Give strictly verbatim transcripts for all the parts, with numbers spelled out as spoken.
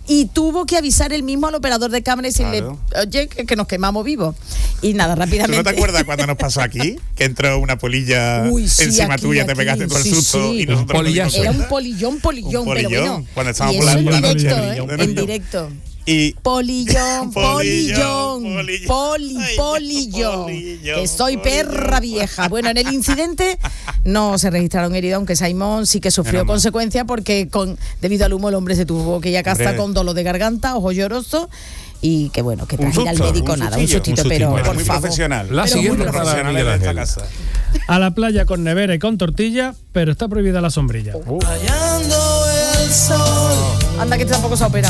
y tuvo que avisar él mismo al operador de cámara y decirle, claro. oye, que, que nos quemamos vivos. Y nada, rápidamente. ¿Tú no te acuerdas cuando nos pasó aquí? Que entró una polilla Uy, sí, encima aquí, tuya, aquí, te pegaste todo el sí, susto sí. y nosotros Polillazo. Era un polillón, polillón, un polillón, pero bueno. cuando estábamos y por eso la en noche, directo, polillón, ¿eh? polillón. En directo. Y Polillón, polillón, polillón, poli, Ay, polillón, polillón, que soy polillón. perra vieja. Bueno, en el incidente no se registraron heridos, aunque Simon sí que sufrió Menos consecuencias porque con debido al humo el hombre se tuvo que ir a casa Hombre. con dolor de garganta, ojos llorosos y que bueno, que Un tras ir al susto, médico un nada, un sustillo, sustito, un pero sustito. Bueno, por muy favor. profesional. La Pero siguiente muy parada, profesional Miguel de esta Ángel. casa. A la playa con nevera y con tortilla, pero está prohibida la sombrilla. Uh. Anda que tampoco se ha operado.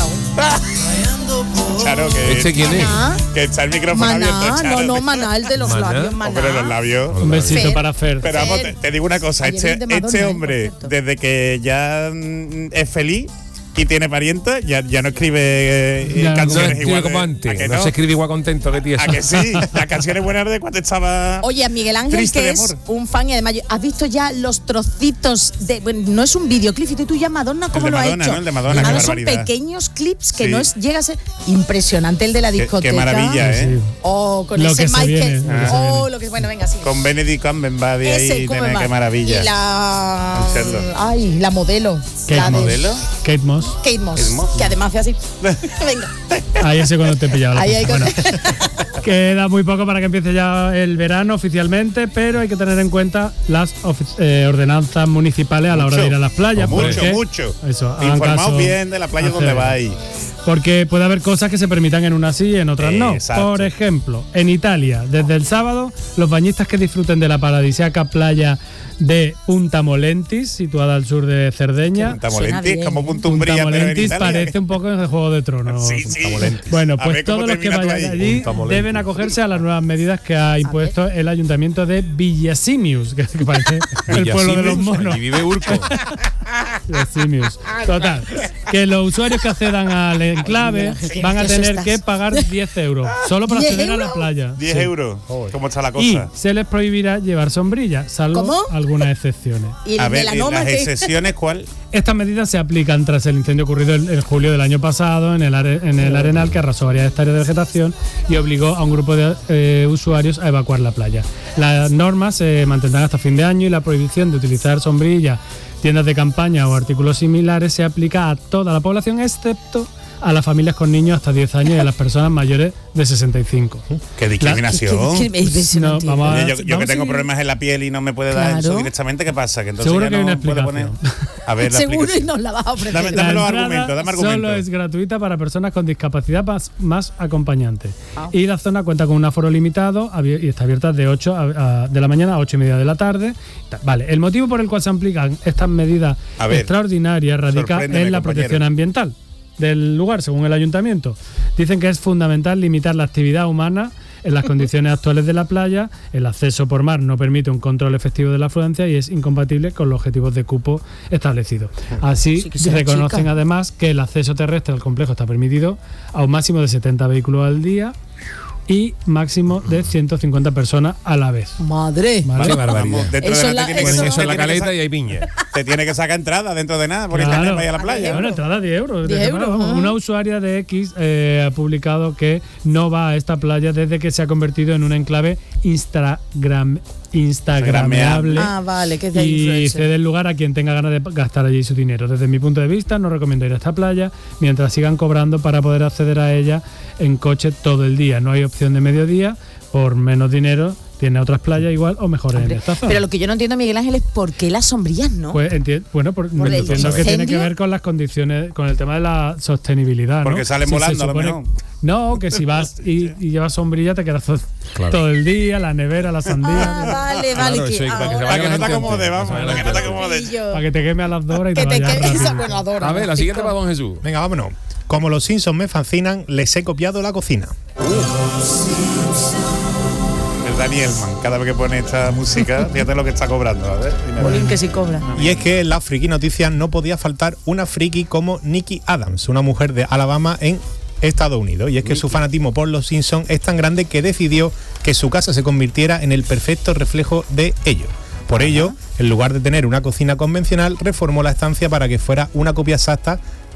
Charo, que, ¿Este quién es? Maná, que está el micrófono abierto, Maná, Charo. no, no, Maná, el de los Maná. labios, Oh, pero los Maná. labios. Un besito Fer. para Fer. Pero vamos, te, Fer. te digo una cosa, Ayer este, el de Madonna, este ¿eh? Por hombre, cierto. desde que ya mm, es feliz y tiene parienta, ya, ya no escribe eh, Ya no No canciones escribe igual. como de- antes. ¿A que No, no? se escribe igual contento que tieso. ¿A que sí? Las canciones buenas de cuando estaba... Oye, a Miguel Ángel, Triste que de es amor. un fan y además, yo- ¿has visto ya los trocitos de...? Bueno, no es un videoclip, y tú ya Madonna, ¿cómo de lo Madonna, ha hecho? ¿no? El de Madonna, qué son barbaridad. pequeños clips que Sí. no es, llega a ser impresionante el de la Qué, discoteca. qué maravilla, ¿eh? Sí. Oh, con Lo ese que se Michael. viene, lo que se oh, viene. lo que bueno, venga, sí. Con Benedict Cumberbatch Ese, ahí, ¿cómo nene, va? qué maravilla. Y la... El cerdo. Ay, la modelo. ¿Qué la de modelo? Kate Moss. Kate Moss, Kate Moss. que además hace así. Venga. Ahí ese cuando te pillaba la Ahí hay cosa. con- Bueno, queda muy poco para que empiece ya el verano oficialmente, pero hay que tener en cuenta las ofi- eh, ordenanzas municipales a la hora Mucho, de ir a las playas. mucho, porque- mucho. Eso, hagan Informaos caso, bien de la playa donde hacer- vais. Porque puede haber cosas que se permitan en unas sí y en otras no. Exacto. Por ejemplo, en Italia, desde el sábado, los bañistas que disfruten de la paradisíaca playa de Punta Molentis, situada al sur de Cerdeña. Punta Suena Molentis, bien, como ¿eh? Punta Punta Umbría, pero en Molentis Italia. parece un poco de Juego de Tronos. Sí, sí. Punta Molentis. Bueno, A pues ver cómo todos los que termina tú vayan ahí. allí Punta Molentis. deben acogerse a las nuevas medidas que ha impuesto el ayuntamiento de Villasimius, que que parece el pueblo de los monos. Allí vive Urco. Villasimius. Total, que los usuarios que accedan al enclave van a Eso tener estás. que pagar diez euros solo para ¿diez acceder a la euros? playa. diez Sí. euros. ¿Cómo está la Y cosa? se les prohibirá llevar sombrilla, salvo ¿Cómo? algunas excepciones. Y A el ver, ¿y melanoma las que... excepciones cuál? Estas medidas se aplican tras el incendio ocurrido en, en julio del año pasado en el, are- en el Arenal, que arrasó varias hectáreas de vegetación y obligó a un grupo de eh, usuarios a evacuar la playa. Las normas se mantendrán hasta fin de año y la prohibición de utilizar sombrilla, tiendas de campaña o artículos similares se aplica a toda la población, excepto a las familias con niños hasta diez años y a las personas mayores de sesenta y cinco. Qué discriminación. ¿Qué- qué- qué- qué- No, no vamos a- Oye, yo, yo que vamos a tengo seguir. problemas en la piel y no me puede dar Claro. eso directamente, ¿qué pasa? Que entonces Seguro ya que hay no una puedo poner. explicación. A ver, la Seguro y explicación. nos la vas a ofrecer. Dame- La dame los entrada argumentos, dame solo argumentos. es gratuita para personas con discapacidad más, más acompañante. Ah. Y la zona cuenta con un aforo limitado abier- y está abierta de ocho a- a- de la mañana a ocho y media de la tarde. Ta- Vale, el motivo por el cual se aplican estas medidas A ver, extraordinarias radica sorpréndeme, en la compañero. protección ambiental del lugar, según el ayuntamiento. Dicen que es fundamental limitar la actividad humana en las condiciones actuales de la playa. El acceso por mar no permite un control efectivo de la afluencia y es incompatible con los objetivos de cupo establecidos. Así, Sí que se reconocen achica. además que el acceso terrestre al complejo está permitido a un máximo de setenta vehículos al día y máximo de ciento cincuenta personas a la vez. Madre. ¿Vale? Qué barbaridad. Vamos, dentro Eso de es nada la- te tiene que eso- sa- Ponen eso te en la tiene que caleta sa- y hay piña. Te tiene que sacar entrada dentro de nada por Claro. internet para ir a la playa. Bueno, entrada diez euros. diez euros, Vamos, ajá. Una usuaria de X eh, ha publicado que no va a esta playa desde que se ha convertido en un enclave Instagram, instagrameable. Ah, vale, que es de Y influencer. cede el lugar a quien tenga ganas de gastar allí su dinero. Desde mi punto de vista, no recomiendo ir a esta playa mientras sigan cobrando para poder acceder a ella en coche todo el día. No hay opción de mediodía, por menos dinero tiene otras playas igual o mejores Hombre, en esta zona. pero lo que yo no entiendo, Miguel Ángel, es por qué las sombrillas no. Pues enti- bueno, por, ¿Por el entiendo que tiene que incendio? ver con las condiciones, con el tema de la sostenibilidad, ¿no? Porque salen Si se volando, a lo supone- mejor. No, que si vas y, y llevas sombrilla te quedas todo, Claro. todo el día, la nevera, la sandía, Ah, vale, vale. Claro, que eso, y para que se ahora- Para que no te Gente acomode, antes, vamos. para Para que no te acomode. para que te queme a las dos horas y que te te vayas quede esa rápido. buena adora. A ver, la siguiente para don Jesús. Venga, vámonos. Como los Simpsons me fascinan, les he copiado la cocina. El Danny Elfman, cada vez que pone esta música, fíjate lo que está cobrando. A ver, dinero. Bolín que sí cobra. Y es que en las friki noticias no podía faltar una friki como Nikki Adams, una mujer de Alabama en Estados Unidos. Y es que su fanatismo por los Simpsons es tan grande que decidió que su casa se convirtiera en el perfecto reflejo de ello. Por ello, en lugar de tener una cocina convencional, reformó la estancia para que fuera una copia exacta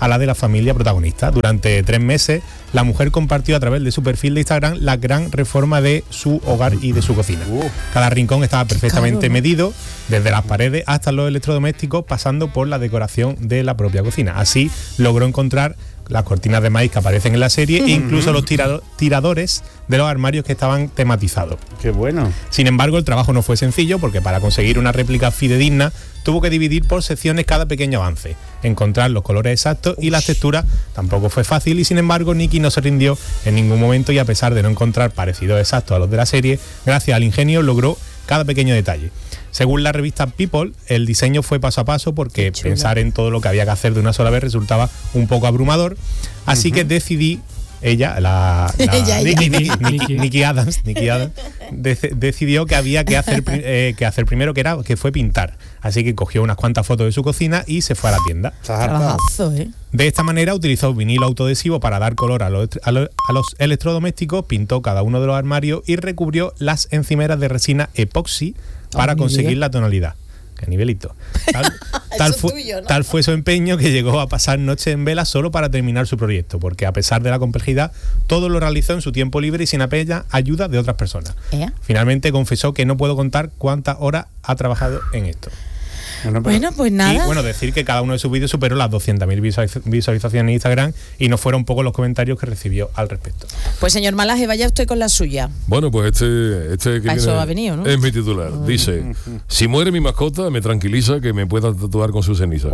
a la de la familia protagonista. Durante tres meses, la mujer compartió a través de su perfil de Instagram la gran reforma de su hogar y de su cocina. Cada rincón estaba perfectamente Claro. medido, desde las paredes hasta los electrodomésticos, pasando por la decoración de la propia cocina. Así logró encontrar las cortinas de maíz que aparecen en la serie e incluso los tirado- tiradores de los armarios que estaban tematizados. Qué bueno. Sin embargo, el trabajo no fue sencillo porque para conseguir una réplica fidedigna tuvo que dividir por secciones cada pequeño avance. Encontrar los colores exactos y las texturas tampoco fue fácil y sin embargo Nikki no se rindió en ningún momento y a pesar de no encontrar parecidos exactos a los de la serie, gracias al ingenio logró cada pequeño detalle. Según la revista People, el diseño fue paso a paso porque pensar en todo lo que había que hacer de una sola vez resultaba un poco abrumador, así uh-huh. que decidí ella, la, la ella, Nikki, ella. Nikki, Nikki, Nikki Adams, Nikki Adams de, decidió que había que hacer, eh, que hacer primero que era que fue pintar. Así que cogió unas cuantas fotos de su cocina y se fue a la tienda. Trabajazo, ¿eh? De esta manera utilizó vinilo autoadhesivo para dar color a los, a, los, a los electrodomésticos, pintó cada uno de los armarios y recubrió las encimeras de resina epoxi para oh, conseguir la tonalidad. Qué nivelito. Tal, tal, fue, tuyo, ¿no? tal fue su empeño que llegó a pasar noches en vela solo para terminar su proyecto, porque a pesar de la complejidad, todo lo realizó en su tiempo libre y sin apenas ayuda de otras personas. ¿Eh? Finalmente confesó que no puedo contar cuántas horas ha trabajado en esto. Bueno, bueno, pues nada. Y bueno, decir que cada uno de sus vídeos superó las doscientas mil visualizaciones en Instagram y no fueron pocos los comentarios que recibió al respecto. Pues señor Malaje, vaya usted con la suya. Bueno, pues este, este que a viene eso ha venido, ¿no? Es mi titular. Oh. Dice, si muere mi mascota, me tranquiliza que me pueda tatuar con su ceniza.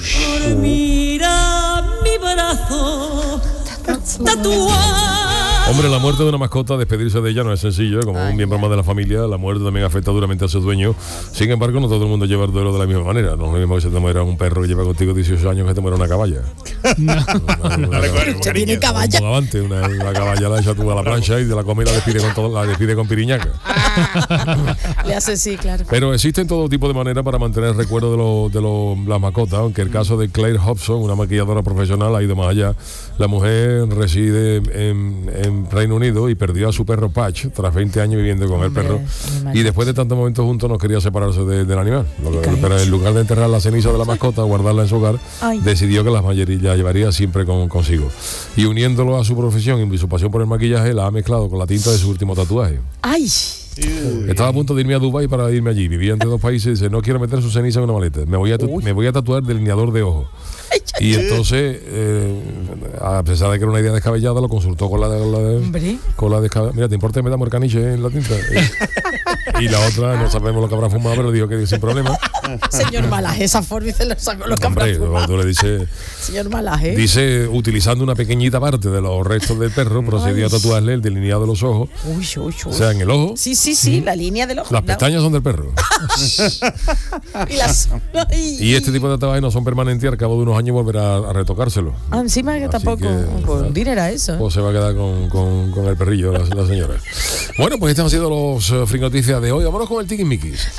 Mira mi brazo tatuado. Hombre, la muerte de una mascota, despedirse de ella no es sencillo, como Ay, un miembro más de la familia, la muerte también afecta duramente a su dueño. Sin embargo, no todo el mundo lleva el duelo de la misma manera. No es lo mismo que se te muera un perro que lleva contigo dieciocho años que te muera una caballa. No, una, una, una, tiene caballa. Un avante, una, una caballa la echa tú a la plancha y te la come y la despide con, todo, la despide con piriñaca. Le hace sí, claro. Pero existen todo tipo de maneras para mantener el recuerdo de, lo, de lo, las mascotas, aunque el caso de Claire Hobson, una maquilladora profesional, ha ido más allá. La mujer reside en, en Reino Unido y perdió a su perro Patch tras veinte años viviendo con Hombre, el perro y después de tantos momentos juntos no quería separarse de, del animal. Lo que, pero en lugar de enterrar la ceniza de la mascota, guardarla en su hogar, Ay. decidió que las la llevaría siempre con, consigo. Y uniéndolo a su profesión y su pasión por el maquillaje, la ha mezclado con la tinta de su último tatuaje. ¡Ay! Uy. Estaba a punto de irme a Dubái para irme allí. Vivía entre dos países y dice, no quiero meter su ceniza en una maleta. Me voy a, me voy a tatuar delineador de ojos. Y entonces, eh, a pesar de que era una idea descabellada, lo consultó con la de, con la de, con la descabellada. Mira, ¿te importa que me damos el caniche en la tinta? Y, y la otra, no sabemos lo que habrá fumado, pero dijo que sin problema. Señor Malaje, esa forma dice lo saco lo que Hombre, habrá fumado. Tú le dices, señor Malaje. Dice, utilizando una pequeñita parte de los restos del perro, procedió Ay. a tatuarle el delineado de los ojos. Uy, uy, uy. O sea, en el ojo. Sí, sí, sí, la línea del ojo. Las pestañas son del perro. y, las... y este tipo de tatuajes no son permanentes y al cabo de unos años volverá a retocarlo. Ah, encima que Así tampoco que, pues, dinero eso. Pues se va a quedar con, con, con el perrillo la, la señora. Bueno, pues estas han sido los uh, free noticias de hoy. Vámonos con el tiquismiquis.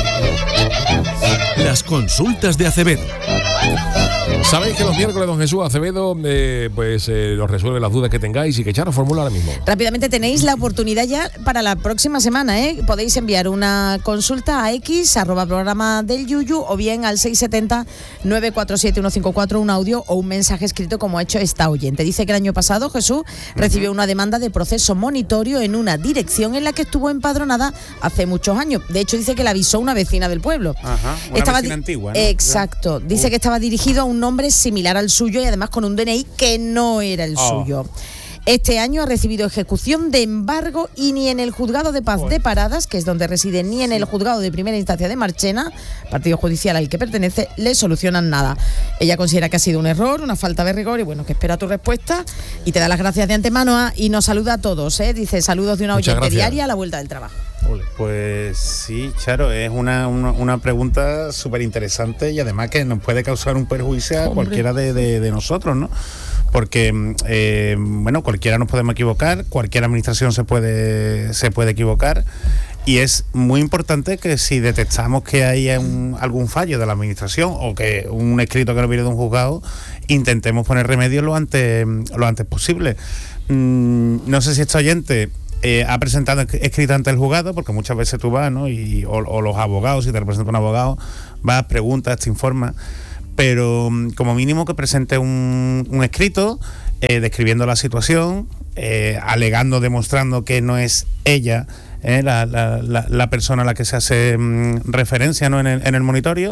Las consultas de Acevedo. Sabéis que los miércoles don Jesús Acevedo eh, pues eh, os resuelve las dudas que tengáis y que Charo formula ahora mismo. Rápidamente tenéis la oportunidad ya para la próxima semana, ¿eh? Podéis enviar una consulta a X, arroba programa del Yuyu, o bien al seis siete cero, nueve cuatro siete, uno cinco cuatro, un audio o un mensaje escrito como ha hecho esta oyente. Dice que el año pasado Jesús recibió una demanda de proceso monitorio en una dirección en la que estuvo empadronada hace muchos años. De hecho, dice que la avisó una vecina del pueblo. Ajá, una estaba vecina antigua, ¿no? Exacto. Dice uh. que estaba dirigido a un nombre similar al suyo y además con un D N I que no era el oh. suyo. Este año ha recibido ejecución de embargo y ni en el Juzgado de Paz de Paradas, que es donde reside, ni en el Juzgado de Primera Instancia de Marchena, partido judicial al que pertenece, le solucionan nada. Ella considera que ha sido un error, una falta de rigor y bueno, que espera tu respuesta y te da las gracias de antemano a, y nos saluda a todos, ¿eh? Dice saludos de una Muchas oyente gracias. diaria a la vuelta del trabajo. Pues sí, Charo, es una, una, una pregunta súper interesante y además que nos puede causar un perjuicio a Hombre. cualquiera de, de, de nosotros, ¿no? Porque, eh, bueno, cualquiera nos podemos equivocar, cualquier administración se puede, se puede equivocar y es muy importante que si detectamos que hay un, algún fallo de la administración o que un escrito que nos viene de un juzgado, intentemos poner remedio lo antes, lo antes posible. Mm, no sé si este oyente... Eh, ha presentado escrito ante el juzgado, porque muchas veces tú vas, ¿no? Y, o, o los abogados, si te representa un abogado, vas, preguntas, te informas. pero como mínimo que presente un, un escrito eh, describiendo la situación, eh, alegando, demostrando que no es ella eh, la, la, la, la persona a la que se hace mm, referencia, ¿no?, en el, en el monitorio.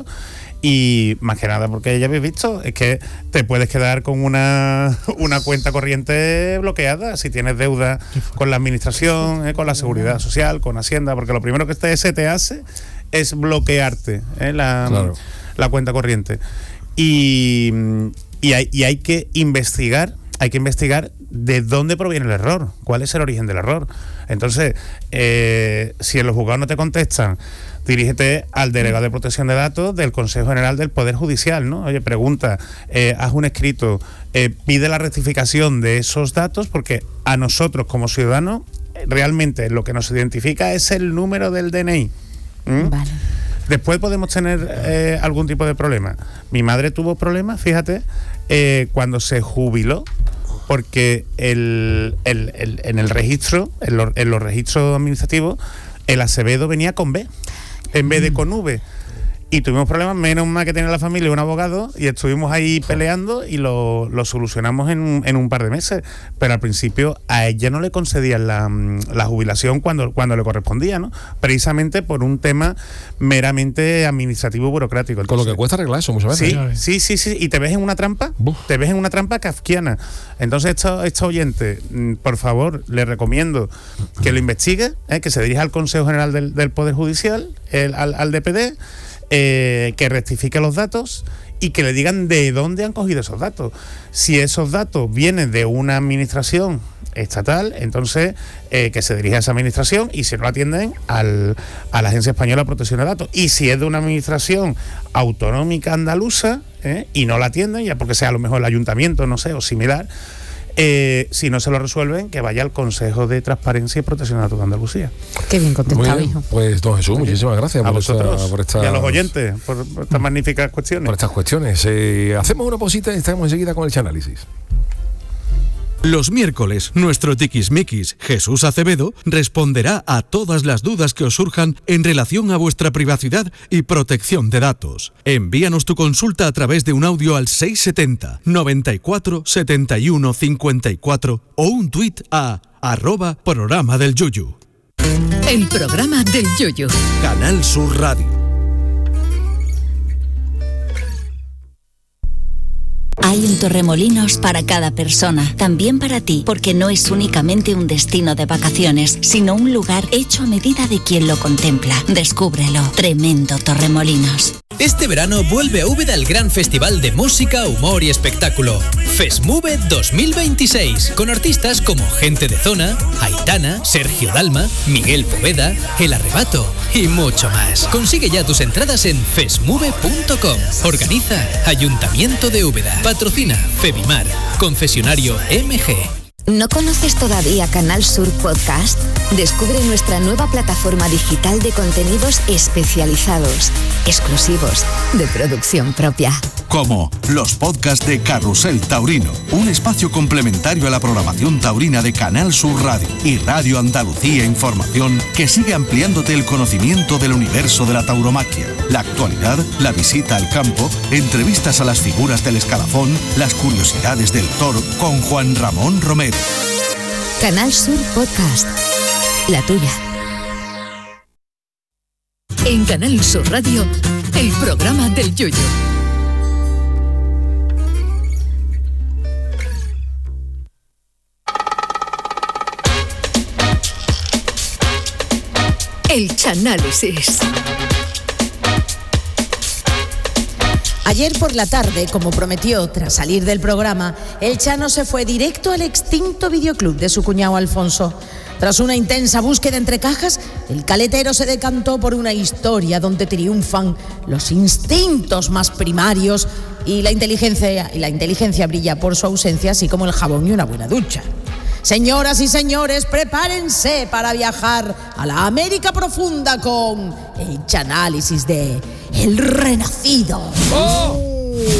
Y más que nada porque ya habéis visto, es que te puedes quedar con una, una cuenta corriente bloqueada si tienes deuda con la administración, eh, con la seguridad social, con Hacienda, porque lo primero que este se te hace es bloquearte eh, la, claro. la cuenta corriente. Y, y, hay, y hay que investigar, hay que investigar de dónde proviene el error, cuál es el origen del error. Entonces, eh, si en los juzgados no te contestan, dirígete al delegado de protección de datos del Consejo General del Poder Judicial, ¿no? Oye, pregunta, eh, haz un escrito, eh, pide la rectificación de esos datos, porque a nosotros como ciudadanos realmente lo que nos identifica es el número del D N I. ¿Mm? Vale. Después podemos tener eh, algún tipo de problema. Mi madre tuvo problemas, fíjate, eh, cuando se jubiló, porque el, el, el, en el registro, en, lo, en los registros administrativos, el Acevedo venía con B en vez de con V. Y tuvimos problemas, menos mal que tenía la familia un abogado, y estuvimos ahí peleando y lo, lo solucionamos en, en un par de meses. Pero al principio a ella no le concedían la, la jubilación cuando, cuando le correspondía, ¿no? Precisamente por un tema meramente administrativo burocrático. Entonces, con lo que cuesta arreglar eso muchas veces. Sí, sí, sí, sí. Y te ves en una trampa, Buf. te ves en una trampa kafkiana. Entonces, esta, esta oyente, por favor, le recomiendo que lo investigue, ¿eh? que se dirija al Consejo General del, del Poder Judicial, el, al, al D P D, Eh, que rectifique los datos y que le digan de dónde han cogido esos datos. Si esos datos vienen de una administración estatal, entonces eh, que se dirija a esa administración, y si no la atienden, al, a la Agencia Española de Protección de Datos. Y si es de una administración autonómica andaluza eh, y no la atienden, ya porque sea a lo mejor el ayuntamiento, no sé, o similar, Eh, si no se lo resuelven, que vaya al Consejo de Transparencia y Protección de Datos de Andalucía. Qué bien contestado, bien, hijo. Pues don Jesús, muchísimas gracias a por, vosotros esta, por estas, y a los oyentes por, por estas magníficas cuestiones. Por estas cuestiones. Eh, hacemos una pausita y estamos enseguida con el Chanálisis. Los miércoles, nuestro tiquismiquis Jesús Acevedo responderá a todas las dudas que os surjan en relación a vuestra privacidad y protección de datos. Envíanos tu consulta a través de un audio al seis setenta, noventa y cuatro, setenta y uno, cincuenta y cuatro o un tuit a arroba programa del Yuyu. El programa del Yuyu. Canal Sur Radio. Hay un Torremolinos para cada persona, también para ti, porque no es únicamente un destino de vacaciones, sino un lugar hecho a medida de quien lo contempla. Descúbrelo. Tremendo Torremolinos. Este verano vuelve a Úbeda el gran festival de música, humor y espectáculo. FESMUVE dos mil veintiséis, con artistas como Gente de Zona, Aitana, Sergio Dalma, Miguel Poveda, El Arrebato y mucho más. Consigue ya tus entradas en fesmuve punto com. Organiza Ayuntamiento de Úbeda. Patrocina Febimar. Concesionario M G. ¿No conoces todavía Canal Sur Podcast? Descubre nuestra nueva plataforma digital de contenidos especializados, exclusivos, de producción propia. Como los podcasts de Carrusel Taurino, un espacio complementario a la programación taurina de Canal Sur Radio y Radio Andalucía Información, que sigue ampliándote el conocimiento del universo de la tauromaquia, la actualidad, la visita al campo, entrevistas a las figuras del escalafón, las curiosidades del toro con Juan Ramón Romero. Canal Sur Podcast, la tuya. En Canal Sur Radio, el programa del Yuyu. El Chanálisis. Ayer por la tarde, como prometió tras salir del programa, el Chano se fue directo al extinto videoclub de su cuñado Alfonso. Tras una intensa búsqueda entre cajas, el caletero se decantó por una historia donde triunfan los instintos más primarios y la inteligencia, y la inteligencia brilla por su ausencia, así como el jabón y una buena ducha. Señoras y señores, prepárense para viajar a la América profunda con el Chanálisis de El Renacido. ¡Oh!